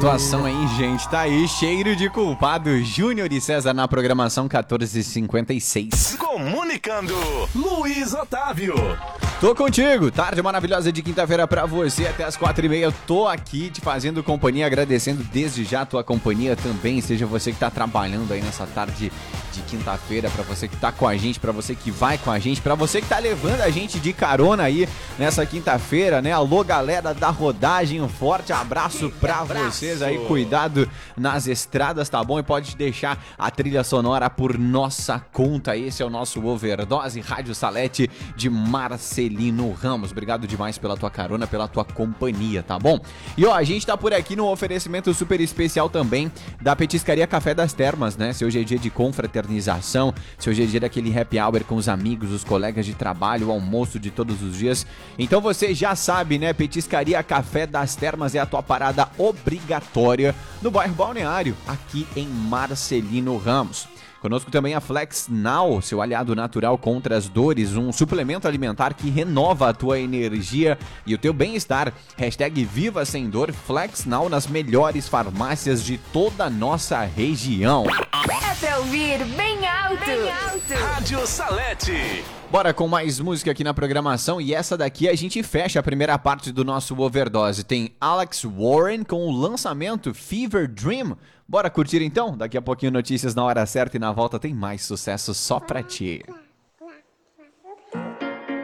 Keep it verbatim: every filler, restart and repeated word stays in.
situação, hein, gente? Tá aí, cheiro de culpado. Júnior e César na programação quatorze e cinquenta e seis. Comunicando, Luiz Otávio. Tô contigo, tarde maravilhosa de quinta-feira pra você, até as quatro e meia. Tô aqui te fazendo companhia, agradecendo desde já a tua companhia também, seja você que tá trabalhando aí nessa tarde de quinta-feira, pra você que tá com a gente, pra você que vai com a gente, pra você que tá levando a gente de carona aí nessa quinta-feira, né? Alô, galera da rodagem, um forte abraço pra abraço. vocês aí, cuidado nas estradas, tá bom? E pode deixar a trilha sonora por nossa conta, esse é o nosso Overdose Rádio Salete de Marcelino Ramos. Obrigado demais pela tua carona, pela tua companhia, tá bom? E ó, a gente tá por aqui no oferecimento super especial também da Petiscaria Café das Termas, né? Se hoje é dia de confraternização, se hoje é dia daquele happy hour com os amigos, os colegas de trabalho, o almoço de todos os dias. Então você já sabe, né? Petiscaria Café das Termas é a tua parada obrigatória no bairro Balneário, aqui em Marcelino Ramos. Conosco também a Flex Now, seu aliado natural contra as dores, um suplemento alimentar que renova a tua energia e o teu bem-estar. Hashtag Viva Sem Dor, Flex Now nas melhores farmácias de toda a nossa região. É pra ouvir bem alto. Bem alto. Rádio Salete. Bora com mais música aqui na programação e essa daqui a gente fecha a primeira parte do nosso Overdose. Tem Alex Warren com o lançamento Fever Dream. Bora curtir então? Daqui a pouquinho notícias na hora certa e na volta tem mais sucesso só pra ti.